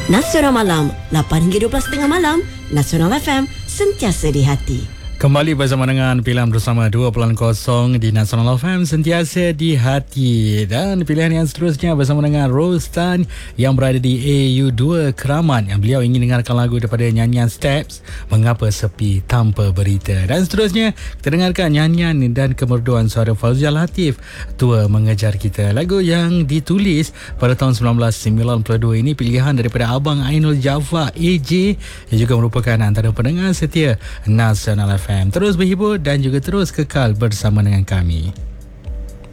Nasional Malam 8 hingga 12.30 malam. Nasional FM, sentiasa di hati. Kembali bersama dengan pilihan bersama 2.0 di Nasional FM, sentiasa di hati. Dan pilihan yang seterusnya bersama dengan Rose Tan yang berada di AU2 Keramat, yang beliau ingin dengarkan lagu daripada nyanyian Steps, Mengapa Sepi Tanpa Berita. Dan seterusnya kita dengarkan nyanyian dan kemerduan suara Fauzia Latif, Tua Mengejar Kita. Lagu yang ditulis pada tahun 1992 ini pilihan daripada Abang Ainul Jaafar AJ, yang juga merupakan antara pendengar setia Nasional FM. Terus berhibur dan juga terus kekal bersama dengan kami.